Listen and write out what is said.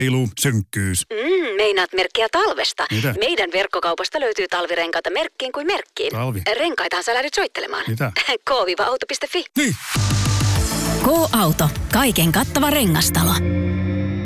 synkkyys. Meinaat merkkiä talvesta. Mitä? Meidän verkkokaupasta löytyy talvirenkaita merkkiin kuin merkkiin. Talvi? Renkaitahan sä lähdet soittelemaan. Mitä? K-auto.fi. Niin. K-auto. Kaiken kattava rengastalo.